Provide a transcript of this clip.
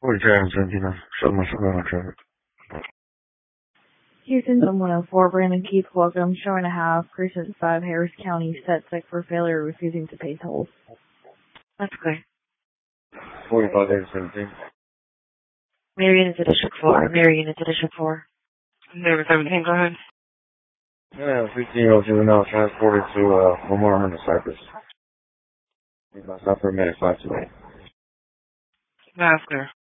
Return 29. Someone's going to return. Houston 104, Brandon Keith, welcome. Showing a half, Precinct 5, Harris County, set sick for failure, refusing to pay tolls. That's clear. 45 days 17. Marion into District 4. Marion into District 4. Number 17, go ahead. Yeah, 15-year-old juvenile transported to Memorial in Cypress. Stop for a minute, 5 to 8. That's clear.